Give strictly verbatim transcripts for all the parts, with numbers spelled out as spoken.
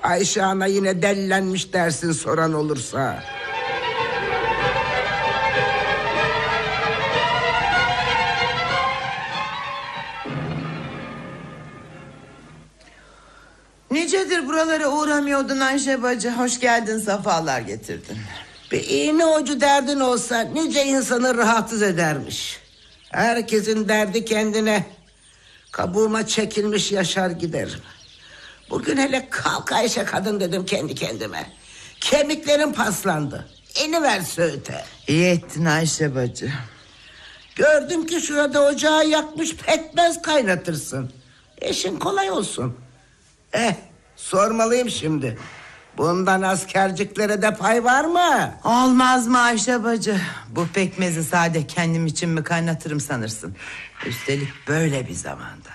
Ayşe ana yine delilenmiş dersin soran olursa. Nicedir buralara uğramıyordun Ayşe bacı. Hoş geldin, sefalar getirdin. Bir iğne ucu derdin olsa nice insanı rahatsız edermiş. Herkesin derdi kendine. Kabuğuma çekilmiş yaşar giderim. Bugün hele kalk Ayşe kadın dedim kendi kendime. Kemiklerim paslandı. İniver söğüte. İyi ettin Ayşe bacı. Gördüm ki şurada ocağı yakmış, pekmez kaynatırsın. İşin kolay olsun. Eh, sormalıyım şimdi. Bundan askerciklere de pay var mı? Olmaz mı Ayşe bacı? Bu pekmezi sade kendim için mi kaynatırım sanırsın? Üstelik böyle bir zamanda.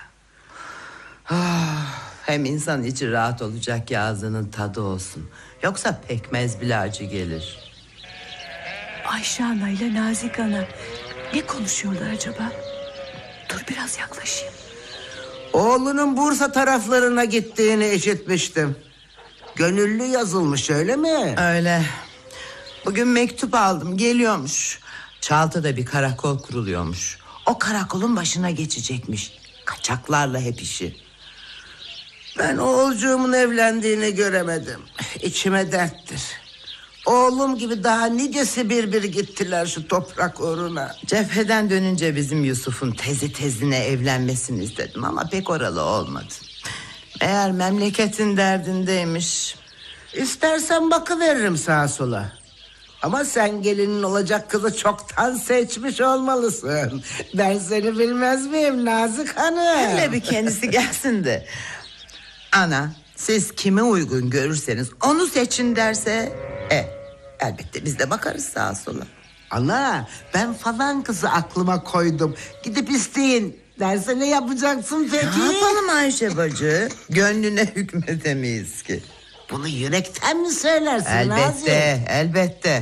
Ah, hem insan içi rahat olacak ki ağzının tadı olsun. Yoksa pekmez bile acı gelir. Ayşe ana ile Nazik ana ne konuşuyorlar acaba? Dur biraz yaklaşayım. Oğlunun Bursa taraflarına gittiğini işitmiştim. Gönüllü yazılmış, öyle mi? Öyle. Bugün mektup aldım, geliyormuş. Çaltı'da bir karakol kuruluyormuş. O karakolun başına geçecekmiş. Kaçaklarla hep işi. Ben oğulcuğumun evlendiğini göremedim. İçime derttir. Oğlum gibi daha nicesi bir bir gittiler şu toprak uğruna. Cepheden dönünce bizim Yusuf'un tezi tezine evlenmesini istedim ama pek oralı olmadı. Meğer memleketin derdindeymiş. İstersen bakıveririm sağa sola. Ama sen gelinin olacak kızı çoktan seçmiş olmalısın. Ben seni bilmez miyim Nazik Hanım? Hele bir kendisi gelsin de. Ana, siz kimi uygun görürseniz onu seçin derse... E, elbette biz de bakarız sağa sola. Ana, ben falan kızı aklıma koydum. Gidip isteyin derse ne yapacaksın peki? Ne yapalım Ayşe bacı? Gönlüne hükmedemeyiz ki. Bunu yürekten mi söylersin Elbette, Nazik? elbette.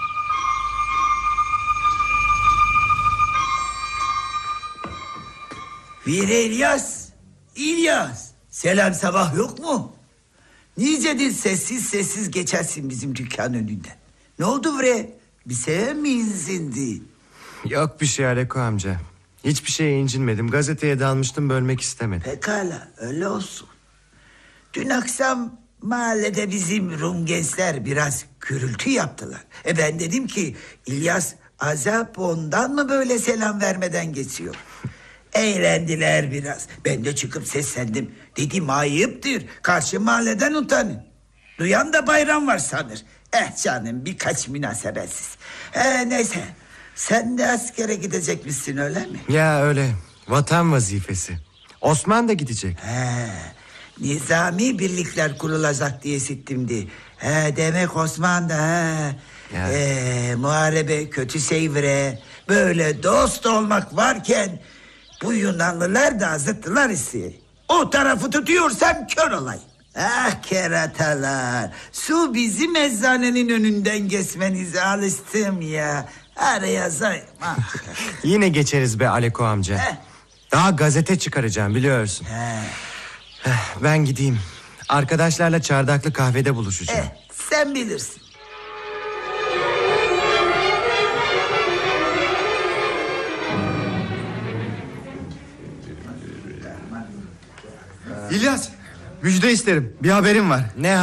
Vire İlyas, İlyas. Selam sabah yok mu? Nicedir sessiz sessiz geçersin bizim dükkan önünden. Ne oldu bre? Bir şeye mi inzindin? Yok bir şey Aleko amca. Hiçbir şeye incinmedim. Gazeteye dalmıştım, bölmek istemedim. Pekala, öyle olsun. Dün akşam mahallede bizim Rum gençler biraz gürültü yaptılar. E ben dedim ki İlyas azap ondan mı böyle selam vermeden geçiyor? Eğlendiler biraz. Ben de çıkıp seslendim. Dedim ayıptır. Karşı mahalleden utanın. Duyan da bayram var sanır. Eh canım, birkaç münasebetsiz. He neyse. Sen de askere gidecek misin, öyle mi? Ya öyle. Vatan vazifesi. Osman da gidecek. He. Nizami birlikler kurulacak diye sittimdi. He demek Osman da he. Ya. Ee, muharebe kötü sevre. Böyle dost olmak varken bu Yunanlılar da azıttılar isteği. O tarafı tutuyorsam kör olayım. Ah keratalar. Şu bizim eczanenin önünden geçmenize alıştım ya. Araya zayıf. Yine geçeriz be Aleko amca. He. Daha gazete çıkaracağım biliyorsun. He. Ben gideyim. Arkadaşlarla çardaklı kahvede buluşacağım. Eh, sen bilirsin. İlyas, müjde isterim. Bir haberim var. Ne